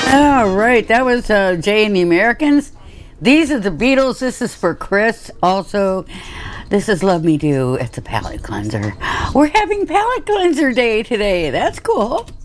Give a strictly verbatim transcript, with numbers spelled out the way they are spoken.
All right, that was uh, Jay and the Americans. These are the Beatles. This is for Chris. Also, this is Love Me Do. It's a palate cleanser. We're having palate cleanser day today. That's cool.